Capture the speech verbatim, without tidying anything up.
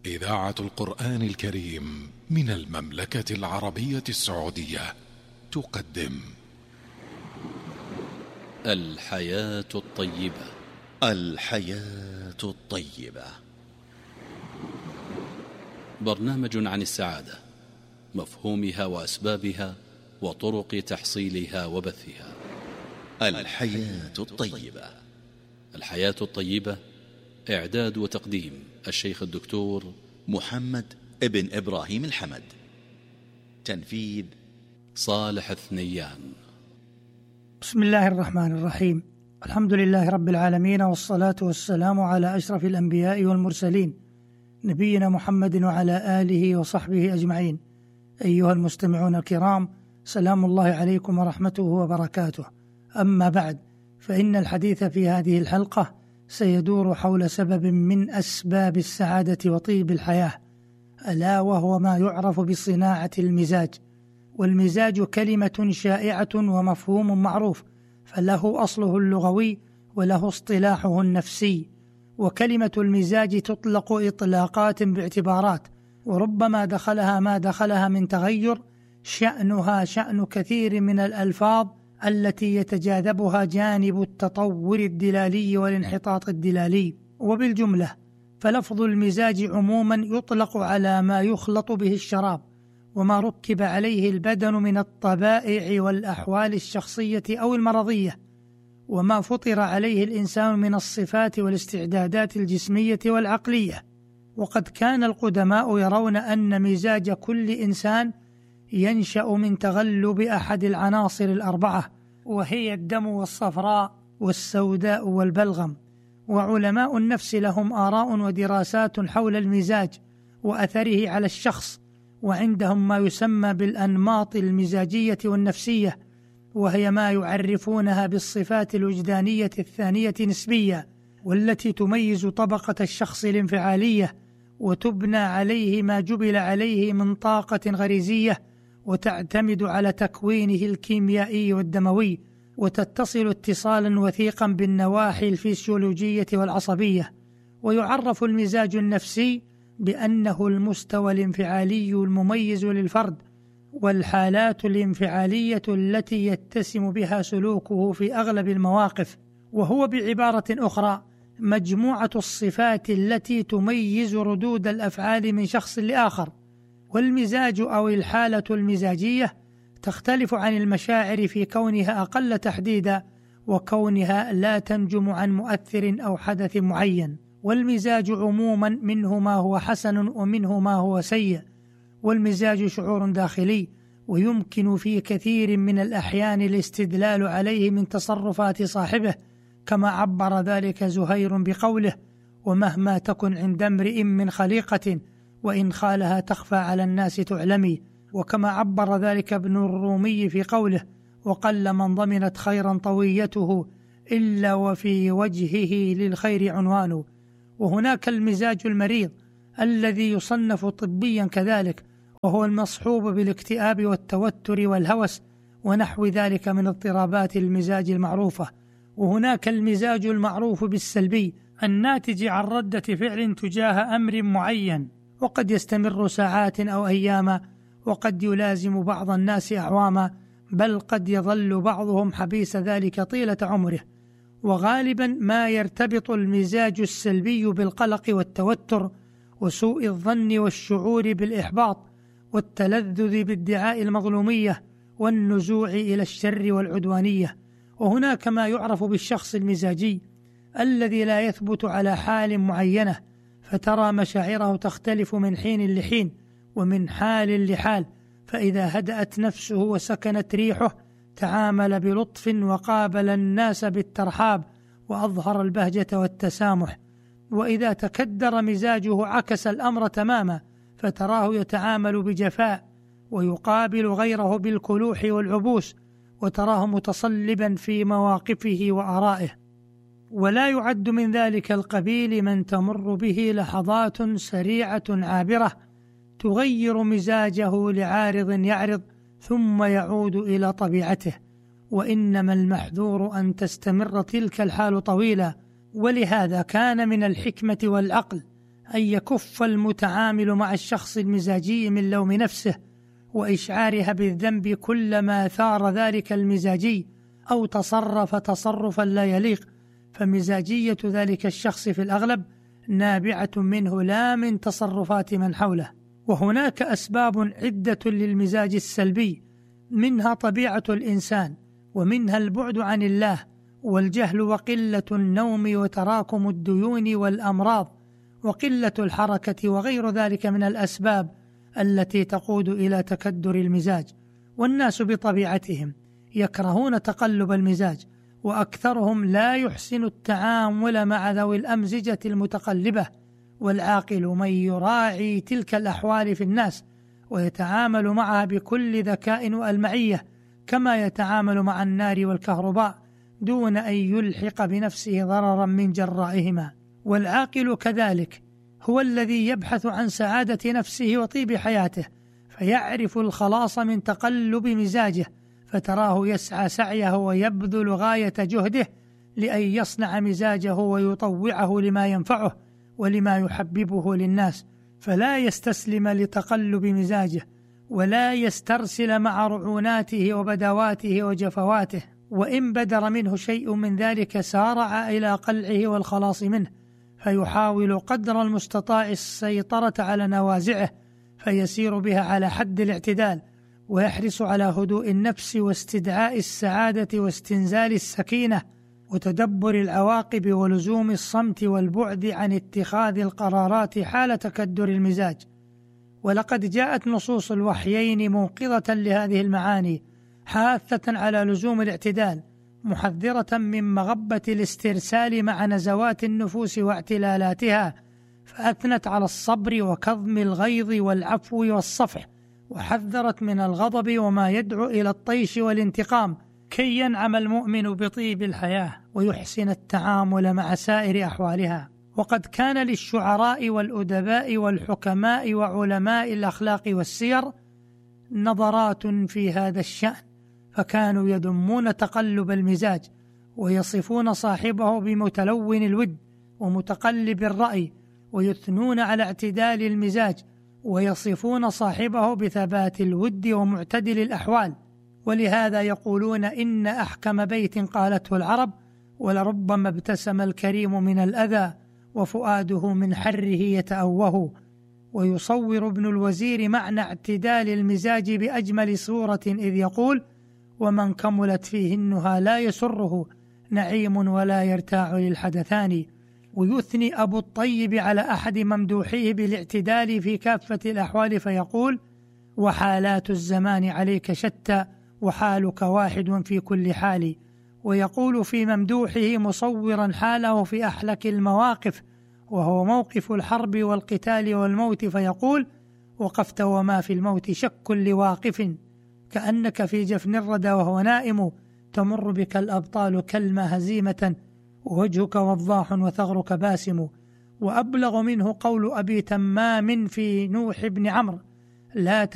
إذاعة القرآن الكريم من المملكة العربية السعودية تقدم الحياة الطيبة. الحياة الطيبة، برنامج عن السعادة، مفهومها وأسبابها وطرق تحصيلها وبثها. الحياة الطيبة. الحياة الطيبة، إعداد وتقديم الشيخ الدكتور محمد ابن إبراهيم الحمد، تنفيذ صالح الثنيان. بسم الله الرحمن الرحيم. الحمد لله رب العالمين، والصلاة والسلام على أشرف الأنبياء والمرسلين، نبينا محمد وعلى آله وصحبه أجمعين. أيها المستمعون الكرام، سلام الله عليكم ورحمته وبركاته. أما بعد، فإن الحديث في هذه الحلقة سيدور حول سبب من أسباب السعادة وطيب الحياة، ألا وهو ما يعرف بصناعة المزاج. والمزاج كلمة شائعة ومفهوم معروف، فله أصله اللغوي وله اصطلاحه النفسي. وكلمة المزاج تطلق إطلاقات باعتبارات، وربما دخلها ما دخلها من تغير شأنها شأن كثير من الألفاظ التي يتجاذبها جانب التطور الدلالي والانحطاط الدلالي. وبالجملة فلفظ المزاج عموما يطلق على ما يخلط به الشراب، وما ركب عليه البدن من الطبائع والأحوال الشخصية أو المرضية، وما فطر عليه الإنسان من الصفات والاستعدادات الجسمية والعقلية. وقد كان القدماء يرون أن مزاج كل إنسان ينشأ من تغلب أحد العناصر الأربعة، وهي الدم والصفراء والسوداء والبلغم. وعلماء النفس لهم آراء ودراسات حول المزاج وأثره على الشخص، وعندهم ما يسمى بالأنماط المزاجية والنفسية، وهي ما يعرفونها بالصفات الوجدانية الثانية نسبية، والتي تميز طبقة الشخص الانفعالية، وتبنى عليه ما جبل عليه من طاقة غريزية، وتعتمد على تكوينه الكيميائي والدموي، وتتصل اتصالا وثيقا بالنواحي الفسيولوجية والعصبية. ويعرف المزاج النفسي بأنه المستوى الانفعالي المميز للفرد، والحالات الانفعالية التي يتسم بها سلوكه في أغلب المواقف. وهو بعبارة أخرى مجموعة الصفات التي تميز ردود الأفعال من شخص لآخر. والمزاج أو الحالة المزاجية تختلف عن المشاعر في كونها أقل تحديدا، وكونها لا تنجم عن مؤثر أو حدث معين. والمزاج عموما منه ما هو حسن ومنه ما هو سيء. والمزاج شعور داخلي، ويمكن في كثير من الأحيان الاستدلال عليه من تصرفات صاحبه، كما عبر ذلك زهير بقوله: ومهما تكن عند امرئ من خليقة وإن خالها تخفى على الناس تعلمي. وكما عبر ذلك ابن الرومي في قوله: وقل من ضمنت خيرا طويته إلا وفي وجهه للخير عنوان. وهناك المزاج المريض الذي يصنف طبيا كذلك، وهو المصحوب بالاكتئاب والتوتر والهوس ونحو ذلك من اضطرابات المزاج المعروفة. وهناك المزاج المعروف بالسلبي الناتج عن ردة فعل تجاه أمر معين، وقد يستمر ساعات أو أياما، وقد يلازم بعض الناس أعواما، بل قد يظل بعضهم حبيس ذلك طيلة عمره. وغالبا ما يرتبط المزاج السلبي بالقلق والتوتر وسوء الظن والشعور بالإحباط والتلذذ بادعاء المظلومية والنزوع إلى الشر والعدوانية. وهناك ما يعرف بالشخص المزاجي الذي لا يثبت على حال معينة، فترى مشاعره تختلف من حين لحين ومن حال لحال، فإذا هدأت نفسه وسكنت ريحه تعامل بلطف وقابل الناس بالترحاب وأظهر البهجة والتسامح. وإذا تكدر مزاجه عكس الأمر تماما، فتراه يتعامل بجفاء ويقابل غيره بالكلوح والعبوس، وتراه متصلبا في مواقفه وآرائه. ولا يعد من ذلك القبيل من تمر به لحظات سريعة عابرة تغير مزاجه لعارض يعرض ثم يعود إلى طبيعته، وإنما المحذور أن تستمر تلك الحال طويلة. ولهذا كان من الحكمة والعقل أن يكف المتعامل مع الشخص المزاجي من لوم نفسه وإشعارها بالذنب كلما ثار ذلك المزاجي أو تصرف تصرفا لا يليق، فمزاجية ذلك الشخص في الأغلب نابعة منه لا من تصرفات من حوله. وهناك أسباب عدة للمزاج السلبي، منها طبيعة الإنسان، ومنها البعد عن الله والجهل وقلة النوم وتراكم الديون والأمراض وقلة الحركة وغير ذلك من الأسباب التي تقود إلى تكدر المزاج. والناس بطبيعتهم يكرهون تقلب المزاج، وأكثرهم لا يحسن التعامل مع ذوي الأمزجة المتقلبة، والعاقل من يراعي تلك الأحوال في الناس ويتعامل معها بكل ذكاء وألمعية كما يتعامل مع النار والكهرباء دون أن يلحق بنفسه ضررا من جرائهما. والعاقل كذلك هو الذي يبحث عن سعادة نفسه وطيب حياته، فيعرف الخلاص من تقلب مزاجه، فتراه يسعى سعيه ويبذل غاية جهده لأن يصنع مزاجه ويطوعه لما ينفعه ولما يحببه للناس، فلا يستسلم لتقلب مزاجه ولا يسترسل مع رعوناته وبدواته وجفواته، وإن بدر منه شيء من ذلك سارع إلى قلعه والخلاص منه، فيحاول قدر المستطاع السيطرة على نوازعه فيسير بها على حد الاعتدال، ويحرص على هدوء النفس واستدعاء السعادة واستنزال السكينة وتدبر العواقب ولزوم الصمت والبعد عن اتخاذ القرارات حال تكدر المزاج. ولقد جاءت نصوص الوحيين موقظة لهذه المعاني، حاثة على لزوم الاعتدال، محذرة من مغبة الاسترسال مع نزوات النفوس واعتلالاتها، فأثنت على الصبر وكظم الغيظ والعفو والصفح، وحذرت من الغضب وما يدعو إلى الطيش والانتقام، كي ينعم المؤمن بطيب الحياة ويحسن التعامل مع سائر أحوالها. وقد كان للشعراء والأدباء والحكماء وعلماء الأخلاق والسير نظرات في هذا الشأن، فكانوا يذمون تقلب المزاج ويصفون صاحبه بمتلون الود ومتقلب الرأي، ويثنون على اعتدال المزاج ويصفون صاحبه بثبات الود ومعتدل الأحوال. ولهذا يقولون إن أحكم بيت قالته العرب: ولربما ابتسم الكريم من الأذى وفؤاده من حره يتأوه. ويصور ابن الوزير معنى اعتدال المزاج بأجمل صورة إذ يقول: ومن كملت فيه النهى لا يسره نعيم ولا يرتاع للحدثان. ويثني أبو الطيب على أحد ممدوحيه بالاعتدال في كافة الأحوال فيقول: وحالات الزمان عليك شتى وحالك واحد في كل حال. ويقول في ممدوحه مصورا حاله في أحلك المواقف وهو موقف الحرب والقتال والموت فيقول: وقفت وما في الموت شك لواقف كأنك في جفن الردى وهو نائم تمر بك الأبطال كالما هزيمة ووجهك وضاح وثغرك باسم. وأبلغ منه قول أبي تمام في نوح بن عمرو: لا